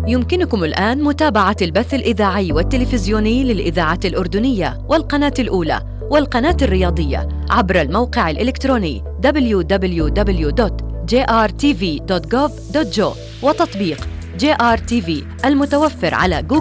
يمكنكم الآن متابعة البث الإذاعي والتلفزيوني للإذاعة الأردنية والقناة الأولى والقناة الرياضية عبر الموقع الإلكتروني www.jrtv.gov.jo وتطبيق JRTV المتوفر على جوجل